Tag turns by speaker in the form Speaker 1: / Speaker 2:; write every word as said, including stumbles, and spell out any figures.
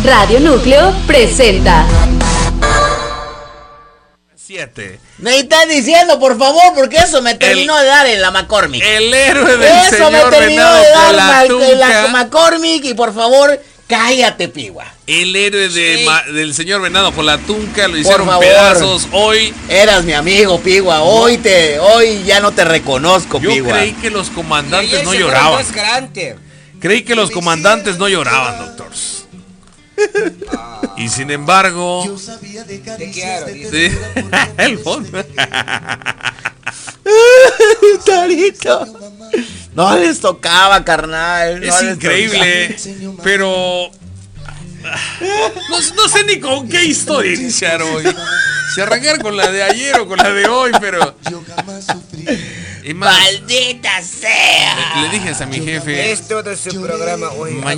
Speaker 1: Radio Núcleo presenta.
Speaker 2: Siete.
Speaker 3: Me estás diciendo, por favor, porque eso me terminó el, de dar en la McCormick.
Speaker 2: El héroe del
Speaker 3: eso
Speaker 2: señor
Speaker 3: me terminó
Speaker 2: Venado
Speaker 3: de dar
Speaker 2: la
Speaker 3: en la McCormick y por favor, cállate, Pigua.
Speaker 2: El héroe de
Speaker 3: Sí.
Speaker 2: ma, del señor Venado con la tunca lo hicieron
Speaker 3: favor.
Speaker 2: pedazos hoy.
Speaker 3: Eras mi amigo, Pigua. Hoy te, hoy ya no te reconozco,
Speaker 2: Yo
Speaker 3: Pigua.
Speaker 2: creí que los comandantes
Speaker 4: Y
Speaker 2: no
Speaker 4: ese
Speaker 2: lloraban.
Speaker 4: más grande.
Speaker 2: Creí que los comandantes no lloraban, doctores. Y sin embargo,
Speaker 4: Te quiero,
Speaker 2: sí,
Speaker 4: dice.
Speaker 2: el fondo.
Speaker 3: Tarito. No les tocaba, carnal.
Speaker 2: Es
Speaker 3: no les
Speaker 2: increíble, pero no, no sé ni con qué historia iniciar hoy. Si arrancar con la de ayer o con la de hoy, pero y más,
Speaker 3: ¡Maldita sea!
Speaker 2: le, le dije a mi jefe,
Speaker 4: Es todo su programa hoy.
Speaker 2: mañana